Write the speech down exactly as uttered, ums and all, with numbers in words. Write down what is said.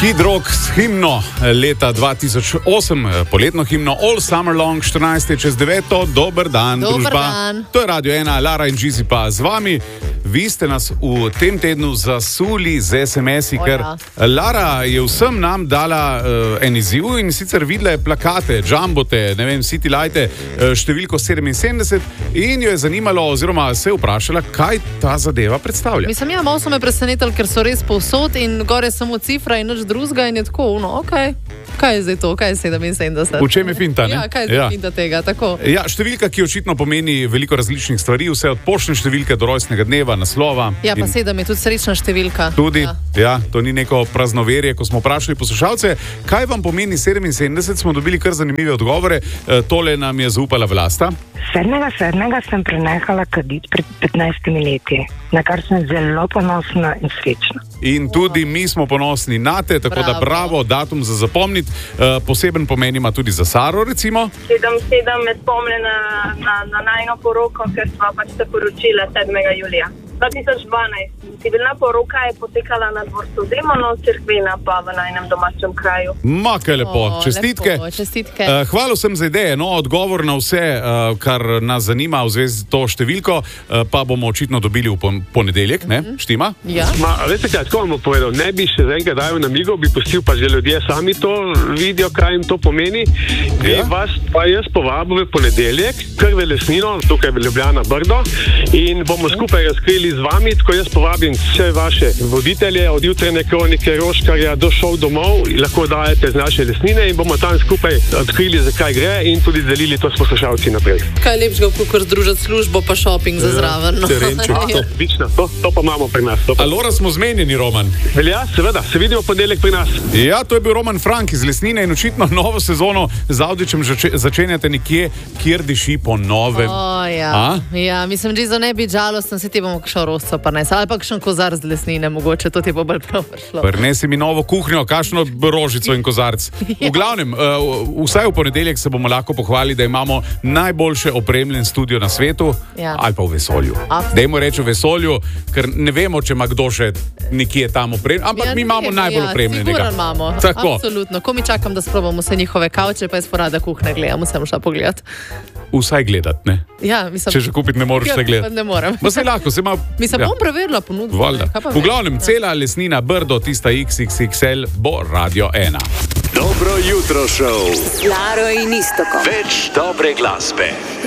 Kid Rock s himno leta dva tisoč osem, poletno himno All Summer Long, štirinajst čez deveto, dober dan, Dober družba. dan. To je Radio ena, Lara in Gizi pa z vami. Vi ste nas v tem tednu zasuli z es em esi, O, ker ja. Lara je vsem nam dala uh, en izziv in sicer videla je plakate, jumbote, ne vem, City Lighte, uh, številko sedeminsedemdeset in jo je zanimalo oziroma se je vprašala, kaj ta zadeva predstavlja. Mislim, ja, malo so me presenetili, ker so res povsod in gore samo cifra in nič drugega in je tako, no, ok. Kaj je zdaj to, kaj je sedeminsedemdeset? V čem je finta, ne? Ja, kaj je zdaj Ja. finta tega, tako. Ja, številka, ki očitno pomeni veliko različnih stvari, vse od poštne številke do rojstnega dneva, naslova. Ja, pa in sedem je tudi srečna številka. Tudi, Ja. ja, to ni neko praznoverje. Ko smo vprašali poslušalce, kaj vam pomeni sedeminsedemdeset, smo dobili kar zanimive odgovore. E, tole nam je zaupala Vlasta. sedmega sedmega sem prenehala kaditi pred petnajstimi leti, na kar sem zelo ponosna in srečna. In tudi mi smo ponosni na te, tako da Bravo. bravo, datum za zapomniti. E, poseben pomen ima tudi za Saro, recimo. sedem sedem me spomne na, na, na najno poroko, ker sva pač se poročila sedmega julija dva tisoč dvanajst. Civilna poroka je potekala na dvorcu Demonov, cerkvena pa v najnem domačem kraju. Ma, kaj lepo, O, čestitke. lepo, čestitke. Uh, hvala vsem za ideje, no, odgovor na vse, uh, kar nas zanima v zvezi z to številko, uh, pa bomo očitno dobili v pon- ponedeljek, ne? Mhm. Štima? Ja. Ma, veste kaj, tako vam bom povedal, ne bi še zaenkrat dajal na migo, bi pustil pa že ljudje sami to vidijo, kaj jim to pomeni. Ja. Ja. Vas pa jaz povabil v ponedeljek, krve lesnino, tukaj v Ljubljana Brdo in bomo skupaj razkrili z vami, tako jaz povabim vse vaše voditelje, od jutrajne kronike, Roškarja do šov domov, lahko dajete z naše lesnine in bomo tam skupaj odkrili, zakaj gre in tudi delili to s poslušalci naprej. Kaj lepšega, kot združiti službo pa šoping za zraven. No. terenček, To, odlično, to, to pa imamo pri nas. To pa. Alora smo zmenjeni, Roman. Velja, seveda, se vidimo v ponedeljek pri nas. Ja, to je bil Roman Frank iz Lesnine in očitno novo sezono z Avdićem zače- začenjate nekje, kjer diši po novem. O, ja. A? Ja, mislim, že za ne biti žalosten, se ti bomo kakšno rosco pa ne, ali pa kakšen kozar z lesnine, mogoče to ti bo bolj prav prišlo. Prinesi mi novo kuhinjo, kakšno rožico in kozarc. V glavnem, uh, vsaj v ponedeljek se bomo lahko pohvalili, da imamo najboljše opremljen studio na svetu, Ja. ali pa v vesolju. Absolutno. Dajmo reči v vesolju, ker ne vemo, če ima kdo še nekje tam opremljen, ampak Ja, mi ne imamo vem, najbolj ja, opremljenega. sigurno imamo. Tako, Absolutno. Ko mi čakam, da sprobamo vse njihove kavče, pa jaz porada kuhne gledam, sem šla pogledat. vsaj gledati, ne? Ja, mislim, Če že kupiti ne moreš, ja, vse gledati. Ne morem. Ma se lahko, se ima... Mislim, ja. bom preverila ponudbo. Valjda. Kaj pa V vem. glavnem, Ja. cela lesnina Brdo, tista iks iks iks el, bo Radio ena. Dobro jutro, šov. Laro in Iztokom. Več dobre glasbe.